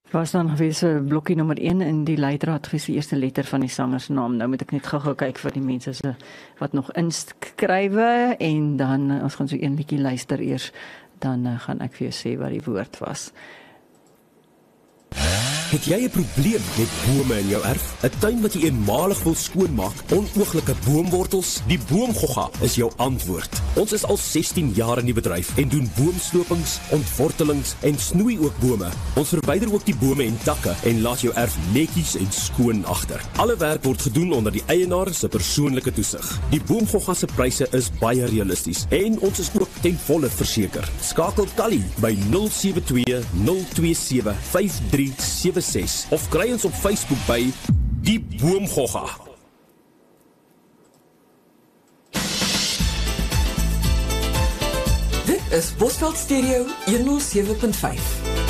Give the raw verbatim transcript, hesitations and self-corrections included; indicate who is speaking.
Speaker 1: Was dan gewees blokkie nommer een in die leidraad gewees die eerste letter van die sangersnaam. Nou moet ek net gou-gou kyk vir die mense se wat nog inskrywe en dan uh, ons gaan so een liedjie luister eers, dan uh, gaan ek vir jou sê wat die woord was.
Speaker 2: Het jy 'n probleem met bome in jou erf? 'n Tuin wat jy eenmalig wil skoonmaak, onooglike boomwortels? Die Boomgogga is jou antwoord. Ons is al sestien jaar in die bedryf en doen boomslopings, ontwortelings en snoei ook bome. Ons verwyder ook die bome en takke en laat jou erf netjies en skoon agter. Alle werk word gedoen onder die eienaar se persoonlike toesig. Die Boomgogga se pryse is baie realisties en ons is ook ten volle verseker. Skakel Tally by nul sewe twee nul twee sewe vyf drie sewe ses of kry ons op Facebook by Die Boomgogga.
Speaker 3: Dit is Bosveld Stereo honderd sewe punt vyf.